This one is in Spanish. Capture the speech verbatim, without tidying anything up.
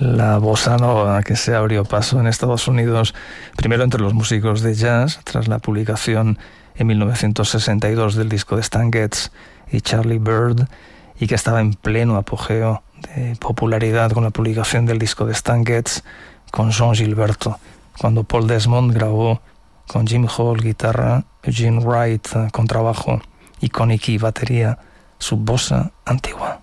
la bossa nova que se abrió paso en Estados Unidos, primero entre los músicos de jazz, tras la publicación en mil novecientos sesenta y dos del disco de Stan Getz y Charlie Bird, y que estaba en pleno apogeo de popularidad con la publicación del disco de Stan Getz con John Gilberto, cuando Paul Desmond grabó con Jim Hall guitarra, Eugene Wright contrabajo y Connie Key batería su bossa antigua.